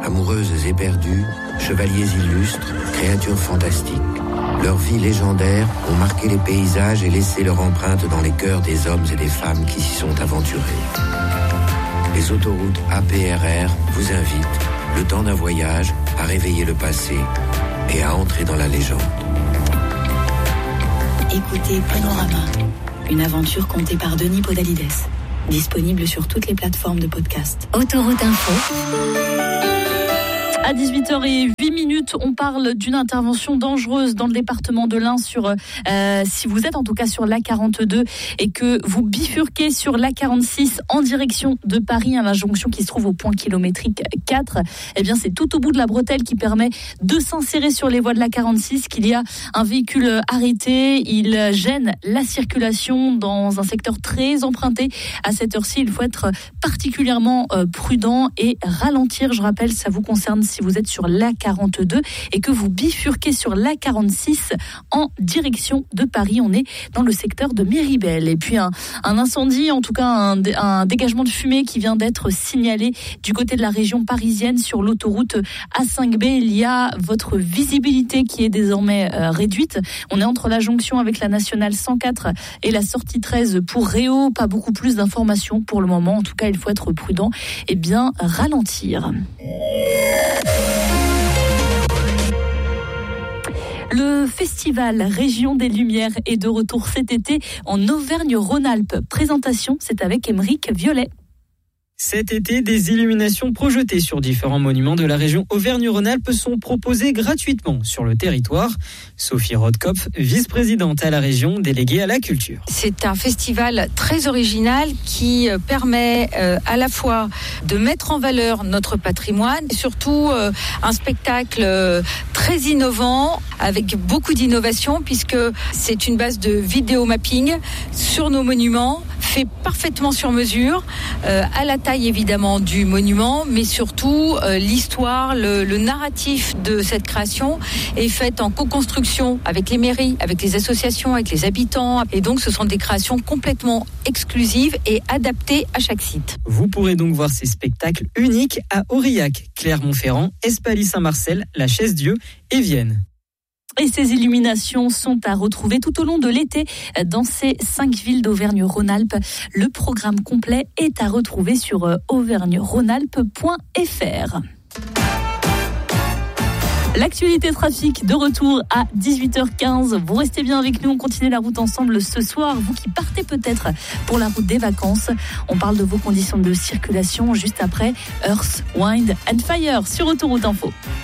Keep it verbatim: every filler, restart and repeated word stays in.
Amoureuses éperdues, chevaliers illustres, créatures fantastiques. Leurs vies légendaires ont marqué les paysages et laissé leur empreinte dans les cœurs des hommes et des femmes qui s'y sont aventurés. Les autoroutes A P R R vous invitent, le temps d'un voyage, à réveiller le passé et à entrer dans la légende. Écoutez Panorama, une aventure contée par Denis Podalides. Disponible sur toutes les plateformes de podcast. Autoroute Info. À dix-huit heures zéro huit, on parle d'une intervention dangereuse dans le département de l'Ain sur, euh, si vous êtes en tout cas sur l'A quarante-deux et que vous bifurquez sur l'A quarante-six en direction de Paris, à la jonction qui se trouve au point kilométrique quatre, eh bien c'est tout au bout de la bretelle qui permet de s'insérer sur les voies de l'A quarante-six qu'il y a un véhicule arrêté. Il gêne la circulation dans un secteur très emprunté. À cette heure-ci, il faut être particulièrement euh, prudent et ralentir. Je rappelle, ça vous concerne si vous êtes sur l'A quarante-deux et que vous bifurquez sur l'A quarante-six en direction de Paris. On est dans le secteur de Méribel. Et puis un, un incendie, en tout cas un, un dégagement de fumée qui vient d'être signalé du côté de la région parisienne sur l'autoroute A cinq B. Il y a votre visibilité qui est désormais euh, réduite. On est entre la jonction avec la nationale cent quatre et la sortie treize pour Réau. Pas beaucoup plus d'informations pour le moment. En tout cas, il faut être prudent et bien ralentir. Le festival Région des Lumières est de retour cet été en Auvergne-Rhône-Alpes. Présentation, c'est avec Émeric Violet. Cet été, des illuminations projetées sur différents monuments de la région Auvergne-Rhône-Alpes sont proposées gratuitement sur le territoire. Sophie Rodkopf, vice-présidente à la région, déléguée à la culture. C'est un festival très original qui permet euh, à la fois de mettre en valeur notre patrimoine et surtout euh, un spectacle euh, très innovant avec beaucoup d'innovation puisque c'est une base de vidéo mapping sur nos monuments, fait parfaitement sur mesure, euh, à la taille évidemment du monument, mais surtout euh, l'histoire, le, le narratif de cette création est faite en co-construction avec les mairies, avec les associations, avec les habitants. Et donc ce sont des créations complètement exclusives et adaptées à chaque site. Vous pourrez donc voir ces spectacles uniques à Aurillac, Clermont-Ferrand, Espaly-Saint-Marcel, La Chaise-Dieu et Vienne. Et ces illuminations sont à retrouver tout au long de l'été dans ces cinq villes d'Auvergne-Rhône-Alpes. Le programme complet est à retrouver sur auvergne rhône alpes point f r. L'actualité trafic de retour à dix-huit heures quinze. Vous restez bien avec nous, on continue la route ensemble ce soir. Vous qui partez peut-être pour la route des vacances, on parle de vos conditions de circulation juste après Earth, Wind and Fire sur Autoroute Info.